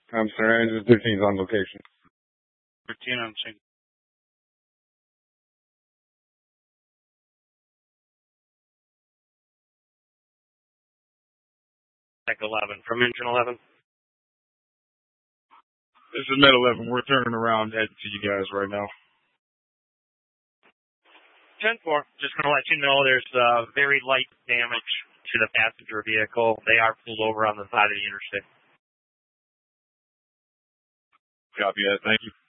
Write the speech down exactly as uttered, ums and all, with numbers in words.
I'm sorry, Engine thirteen's on location. thirteen on scene. Tech eleven, from engine eleven. This is Med eleven. We're turning around heading to you guys right now. ten four, just going to let you know there's uh, very light damage to the passenger vehicle. They are pulled over on the side of the interstate. Copy that. Thank you.